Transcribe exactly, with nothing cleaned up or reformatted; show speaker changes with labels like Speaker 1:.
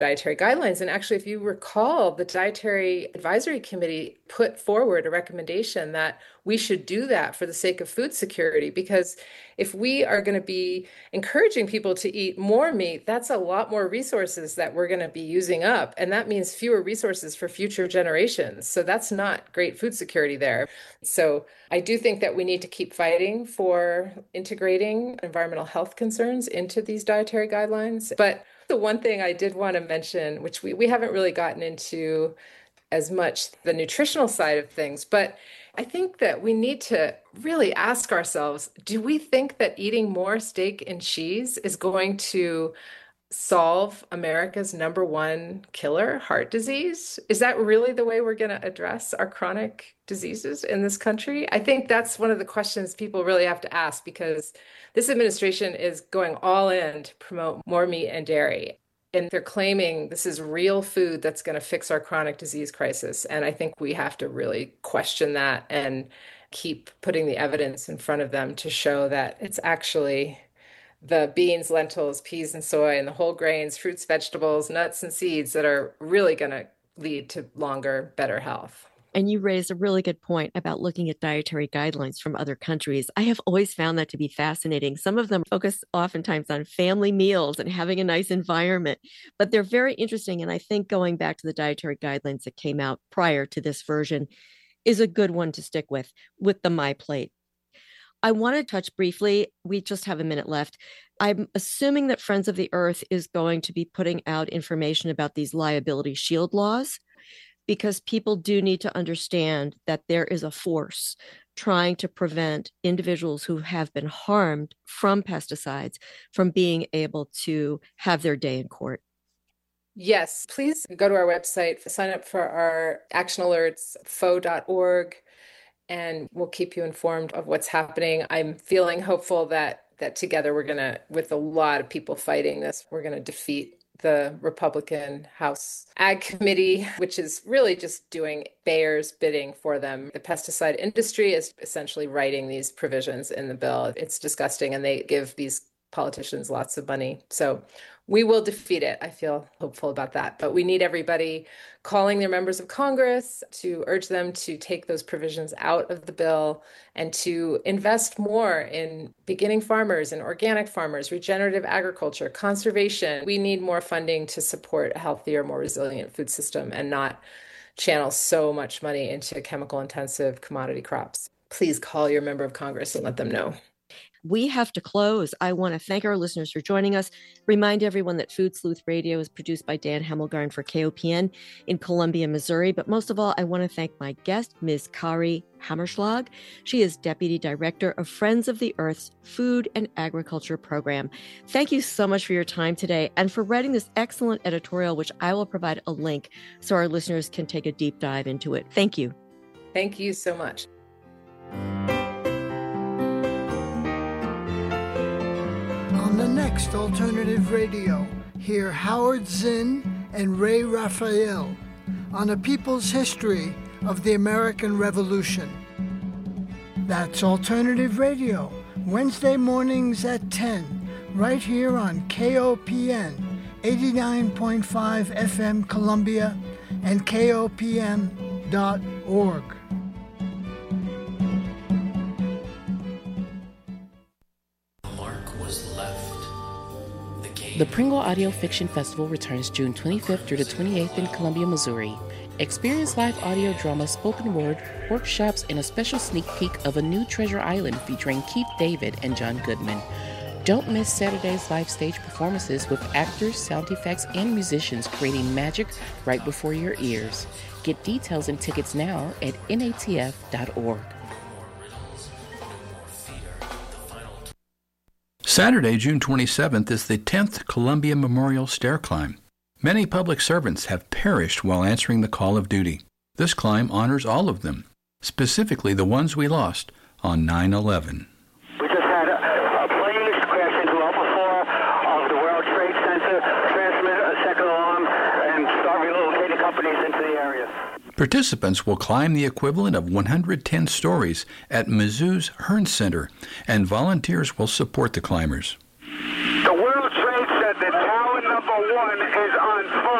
Speaker 1: dietary guidelines. And actually, if you recall, the Dietary Advisory Committee put forward a recommendation that we should do that for the sake of food security, because if we are going to be encouraging people to eat more meat, that's a lot more resources that we're going to be using up. And that means fewer resources for future generations. So that's not great food security there. So I do think that we need to keep fighting for integrating environmental health concerns into these dietary guidelines. But the one thing I did want to mention, which we, we haven't really gotten into as much the nutritional side of things, but I think that we need to really ask ourselves, do we think that eating more steak and cheese is going to solve America's number one killer, heart disease? Is that really the way we're going to address our chronic diseases in this country? I think that's one of the questions people really have to ask, because this administration is going all in to promote more meat and dairy. And they're claiming this is real food that's going to fix our chronic disease crisis. And I think we have to really question that and keep putting the evidence in front of them to show that it's actually the beans, lentils, peas, and soy, and the whole grains, fruits, vegetables, nuts, and seeds that are really going to lead to longer, better health.
Speaker 2: And you raised a really good point about looking at dietary guidelines from other countries. I have always found that to be fascinating. Some of them focus oftentimes on family meals and having a nice environment, but they're very interesting. And I think going back to the dietary guidelines that came out prior to this version is a good one to stick with, with the MyPlate. I want to touch briefly, we just have a minute left. I'm assuming that Friends of the Earth is going to be putting out information about these liability shield laws, because people do need to understand that there is a force trying to prevent individuals who have been harmed from pesticides from being able to have their day in court.
Speaker 1: Yes, please go to our website, sign up for our action alerts, F O dot org, and we'll keep you informed of what's happening. I'm feeling hopeful that that together we're going to, with a lot of people fighting this, we're going to defeat the Republican House Ag Committee, which is really just doing Bayer's bidding for them. The pesticide industry is essentially writing these provisions in the bill. It's disgusting, and they give these politicians lots of money. So we will defeat it. I feel hopeful about that. But we need everybody calling their members of Congress to urge them to take those provisions out of the bill and to invest more in beginning farmers and organic farmers, regenerative agriculture, conservation. We need more funding to support a healthier, more resilient food system and not channel so much money into chemical intensive commodity crops. Please call your member of Congress and let them know.
Speaker 2: We have to close. I want to thank our listeners for joining us. Remind everyone that Food Sleuth Radio is produced by Dan Hemmelgarn for K O P N in Columbia, Missouri. But most of all, I want to thank my guest, Miz Kari Hammerschlag. She is Deputy Director of Friends of the Earth's Food and Agriculture Program. Thank you so much for your time today and for writing this excellent editorial, which I will provide a link so our listeners can take a deep dive into it. Thank you.
Speaker 1: Thank you so much.
Speaker 3: On the next Alternative Radio, hear Howard Zinn and Ray Raphael on a people's history of the American Revolution. That's Alternative Radio, Wednesday mornings at ten, right here on K O P N, eighty-nine point five F M Columbia and K O P N dot org.
Speaker 4: The Pringle Audio Fiction Festival returns June twenty-fifth through the twenty-eighth in Columbia, Missouri. Experience live audio drama, spoken word, workshops, and a special sneak peek of a new Treasure Island featuring Keith David and John Goodman. Don't miss Saturday's live stage performances with actors, sound effects, and musicians creating magic right before your ears. Get details and tickets now at N A T F dot org.
Speaker 5: Saturday, June twenty-seventh, is the tenth Columbia Memorial Stair Climb. Many public servants have perished while answering the call of duty. This climb honors all of them, specifically the ones we lost on nine eleven.
Speaker 6: We just had a, a plane crash into Level four of the World Trade Center, transmit a second alarm, and start relocating companies into the area.
Speaker 5: Participants will climb the equivalent of one hundred ten stories at Mizzou's Hearn Center, and volunteers will support the climbers.
Speaker 6: The World Trade Center, Tower number one is on fire.